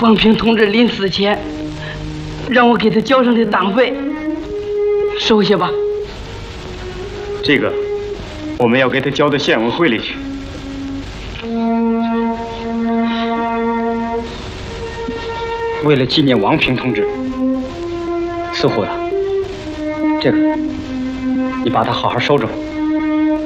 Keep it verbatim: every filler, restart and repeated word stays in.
王平同志临死前让我给他交上的党费，收下吧。 这个我们要给他交到县委会里去。为了纪念王平同志，似乎的，这个你把它好好收着。